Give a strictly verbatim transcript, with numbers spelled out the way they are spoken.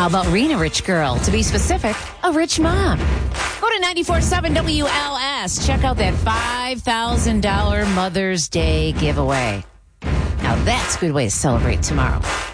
How about Rena Rich Girl? To be specific, a rich mom. Go to ninety-four point seven W L S. Check out that five thousand dollars Mother's Day giveaway. Now that's a good way to celebrate tomorrow.